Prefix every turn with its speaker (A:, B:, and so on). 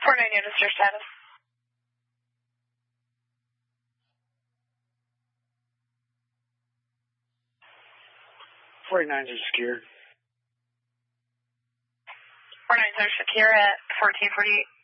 A: 49 notice your status.
B: 49s are secure.
A: 49s are secure at 1448.